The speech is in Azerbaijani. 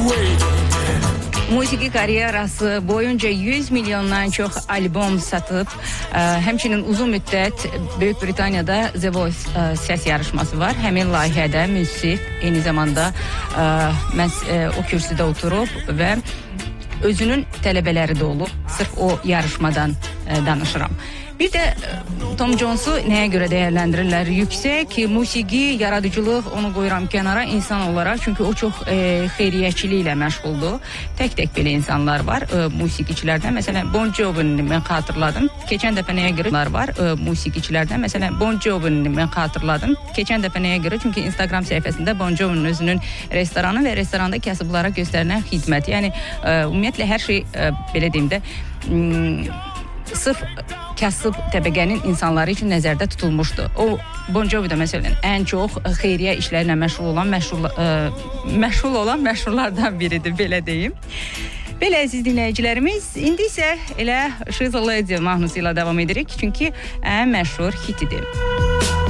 Musiqi karyerası boyunca 100 milyondan çox albom satıb, həmçinin uzun müddət Böyük Britaniyada The Voice səs yarışması var. Həmin layihədə müsif eyni zamanda məhz o kürsüdə oturub və özünün tələbələri də olub. Sırf o yarışmadan danışıram. Bir də Tom Jones'u nəyə görə dəyərləndirirlər? Yüksək musiqi, yaradıcılıq, onu qoyuram kənara insan olaraq. Çünki o çox xeyriyyəçiliklə məşğuldur. Tək-tək belə insanlar var musiqiçilərdən. Məsələn, Bon Jovi'ni mən xatırladım. Keçən dəfə nəyə görə var musiqiçilərdən? Məsələn, Bon Jovi'ni mən xatırladım. Keçən dəfə nəyə görə? Çünki Instagram səhifəsində Bon Jovi'nin özünün restoranı və restoranda kasıblara göstərilən xidmət. Yəni, ümumiyyətlə hər şey, belə deyim də, sırf kasıb təbəqənin insanları üçün nəzərdə tutulmuşdu. O Bon Jovi də məsələn ən çox xeyriyyə işlərlə məşğul olan məşhurlardan biridir, belə deyim. Belə əziz dinləyicilərimiz, indi isə elə She's a Lady mahnısı ilə davam edirik, çünki ən məşhur hitidir.